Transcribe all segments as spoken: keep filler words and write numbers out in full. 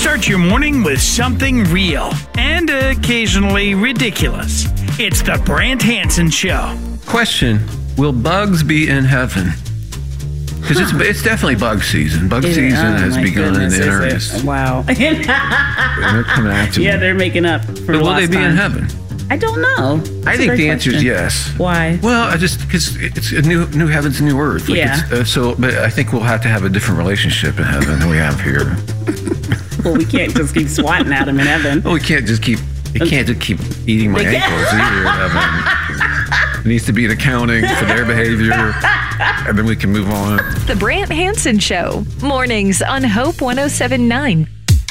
Start your morning with something real and occasionally ridiculous. It's the Brant Hansen Show. Question, will bugs be in heaven? Because it's, it's definitely bug season. Bug Is it? season Oh, has my begun goodness, in is it? earnest. Wow. They're coming after Yeah, me. they're making up for But will lost they be time. in heaven? I don't know. That's I a think great the answer is question. yes. Why? Well, I just because it's a new new heavens, new earth. Like Yeah. It's, uh, so, but I think we'll have to have a different relationship in heaven than we have here. Well, we can't just keep swatting at them in heaven. Well, we can't just keep. You can't just keep eating my They can't. ankles either in heaven. There needs to be an accounting for their behavior, and then we can move on. The Brant Hansen Show. Mornings on Hope one oh seven point nine.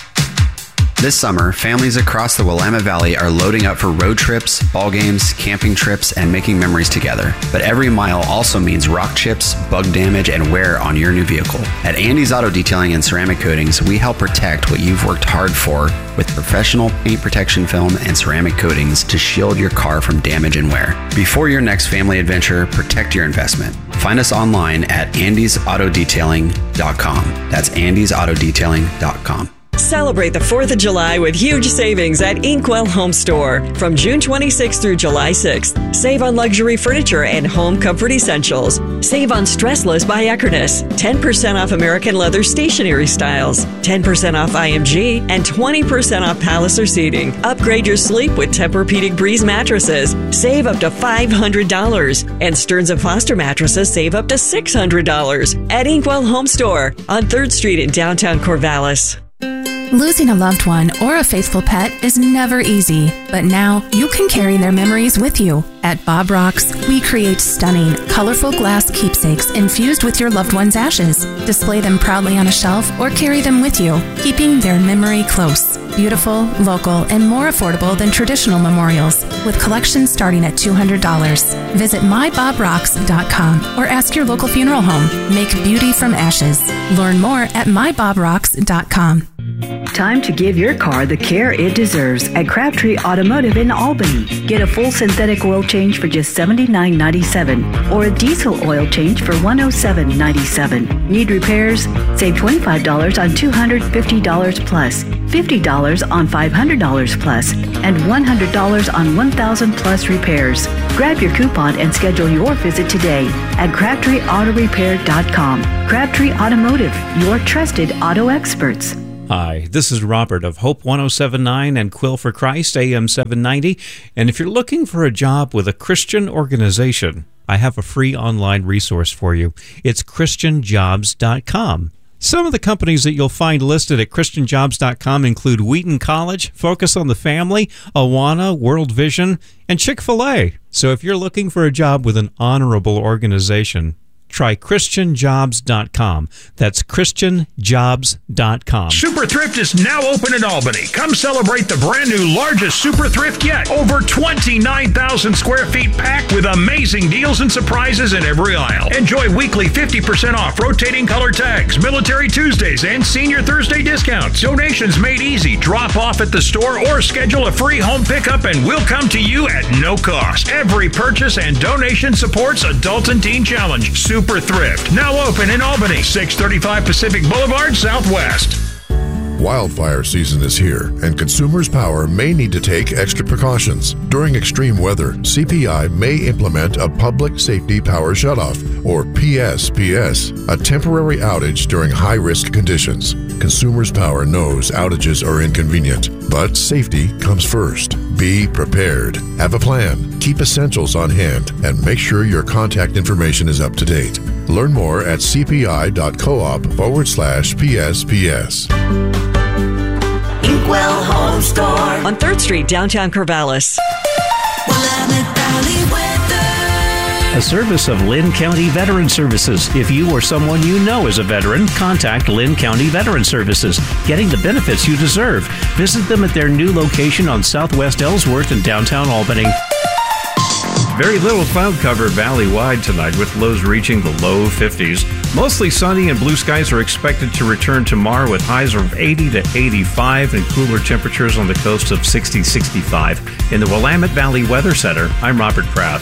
This summer, families across the Willamette Valley are loading up for road trips, ball games, camping trips, and making memories together. But every mile also means rock chips, bug damage, and wear on your new vehicle. At Andy's Auto Detailing and Ceramic Coatings, we help protect what you've worked hard for with professional paint protection film and ceramic coatings to shield your car from damage and wear. Before your next family adventure, protect your investment. Find us online at andys auto detailing dot com. That's andys auto detailing dot com. Celebrate the fourth of July with huge savings at Inkwell Home Store. From June twenty-sixth through July sixth, save on luxury furniture and home comfort essentials. Save on Stressless by Eckernes, ten percent off American leather stationery styles, ten percent off I M G, and twenty percent off Palliser seating. Upgrade your sleep with Tempur-Pedic Breeze mattresses. Save up to five hundred dollars. And Stearns and Foster mattresses save up to six hundred dollars. At Inkwell Home Store on third Street in downtown Corvallis. Losing a loved one or a faithful pet is never easy, but now you can carry their memories with you. At Bob Rocks, we create stunning, colorful glass keepsakes infused with your loved one's ashes. Display them proudly on a shelf or carry them with you, keeping their memory close. Beautiful, local, and more affordable than traditional memorials, with collections starting at two hundred dollars. Visit my bob rocks dot com or ask your local funeral home. Make beauty from ashes. Learn more at my bob rocks dot com. Time to give your car the care it deserves at Crabtree Automotive in Albany. Get a full synthetic oil change for just seventy-nine ninety-seven or a diesel oil change for one hundred seven ninety-seven. Need repairs? Save twenty-five dollars on two hundred fifty dollars plus, fifty dollars on five hundred dollars plus, and one hundred dollars on one thousand dollars plus repairs. Grab your coupon and schedule your visit today at crabtree auto repair dot com. Crabtree Automotive, your trusted auto experts. Hi, this is Robert of Hope one oh seven point nine and Quill for Christ, A M seven ninety. And if you're looking for a job with a Christian organization, I have a free online resource for you. It's christian jobs dot com. Some of the companies that you'll find listed at christian jobs dot com include Wheaton College, Focus on the Family, Awana, World Vision, and Chick-fil-A. So if you're looking for a job with an honorable organization, try christian jobs dot com. That's christian jobs dot com. Super Thrift is now open in Albany. Come celebrate the brand new largest Super Thrift yet. Over twenty-nine thousand square feet packed with amazing deals and surprises in every aisle. Enjoy weekly fifty percent off rotating color tags, Military Tuesdays, and Senior Thursday discounts. Donations made easy. Drop off at the store or schedule a free home pickup and we'll come to you at no cost. Every purchase and donation supports Adult and Teen Challenge. Super Thrift, now open in Albany, six thirty-five Pacific Boulevard, Southwest. Wildfire season is here, and Consumers Power may need to take extra precautions. During extreme weather, C P I may implement a Public Safety Power Shutoff, or P S P S, a temporary outage during high-risk conditions. Consumers Power knows outages are inconvenient, but safety comes first. Be prepared. Have a plan. Keep essentials on hand, and make sure your contact information is up to date. Learn more at cpi.coop forward slash PSPS. Inkwell Home Store on third Street, downtown Corvallis. A service of Lynn County Veteran Services. If you or someone you know is a veteran, contact Lynn County Veteran Services, getting the benefits you deserve. Visit them at their new location on Southwest Ellsworth in downtown Albany. Very little cloud cover valley-wide tonight with lows reaching the low fifties. Mostly sunny and blue skies are expected to return tomorrow with highs of eighty to eighty-five and cooler temperatures on the coast of sixty to sixty-five. In the Willamette Valley Weather Center, I'm Robert Pratt.